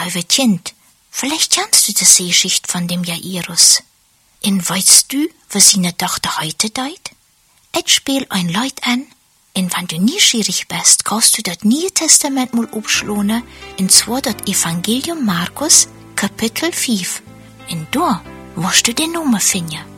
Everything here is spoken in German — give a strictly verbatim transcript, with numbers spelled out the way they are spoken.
über Kind. Vielleicht kennst du das Geschichte von dem Jairus. Und weißt du, was seine Tochter heute deut? Et spiel ein Leut an, und wenn du neugierig bist, kannst du das Neue Testament mal abschlagen, und zwar das Evangelium Markus, Kapitel fünf. Und da musst du den Namen finden.